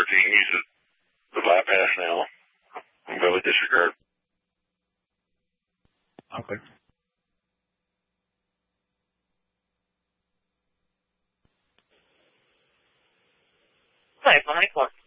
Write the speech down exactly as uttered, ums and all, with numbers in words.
thirteen uses the bypass now. I'm going to disregard. Okay. five one four.